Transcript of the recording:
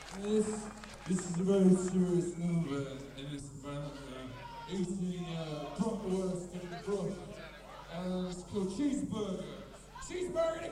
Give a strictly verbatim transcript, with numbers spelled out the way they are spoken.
This, this is a very serious number, and it's about uh, eating uh, bratwurst in the broth. Uh, it's called cheeseburger. Cheeseburger